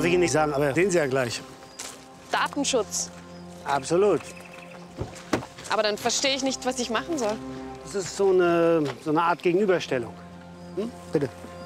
ich Ihnen nicht sagen, aber sehen Sie ja gleich. Datenschutz. Absolut. Aber dann verstehe ich nicht, was ich machen soll. Das ist so eine Art Gegenüberstellung. Hm? Bitte.